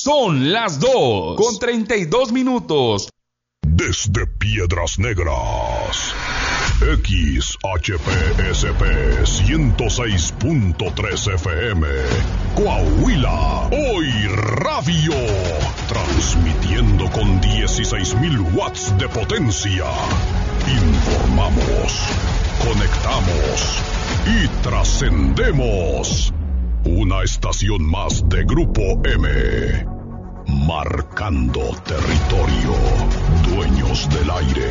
Son las 2:32. Desde Piedras Negras, XHPSP 106.3 FM, Coahuila, Hoy Radio, transmitiendo con 16,000 watts de potencia. Informamos, conectamos y trascendemos. Una estación más de Grupo M. Marcando territorio, dueños del aire.